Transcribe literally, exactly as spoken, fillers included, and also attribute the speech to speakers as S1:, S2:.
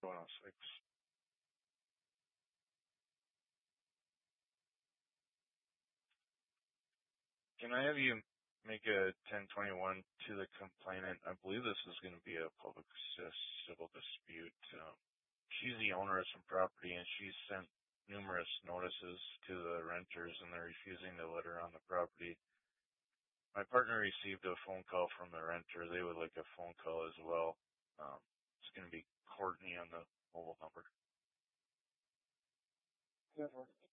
S1: one oh six. Can I have you make a ten twenty-one to the complainant? I believe this is going to be a public civil dispute. Um, she's the owner of some property, and she's sent numerous notices to the renters, and they're refusing to let her on the property. My partner received a phone call from the renter. They would like a phone call as well. Um, it's going to be Courtney on the mobile number.
S2: Never.